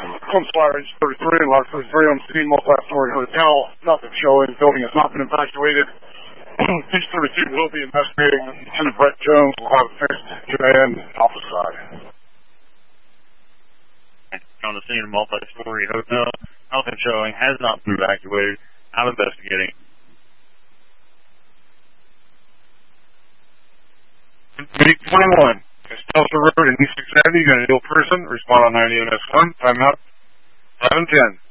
Conspire 33 and Lot 33 on scene, multi-story hotel. Nothing showing. Building has not been evacuated. Peach 32 will be investigating. Lieutenant Brett Jones will have a fixed command Alpha side. On the scene of multi-story hotel. Nothing showing. Has not been evacuated. I'm investigating. Meet 21. Estelsa Road and East 670. You're going to ill person. Respond on 90 MS1. Timeout. 7:10.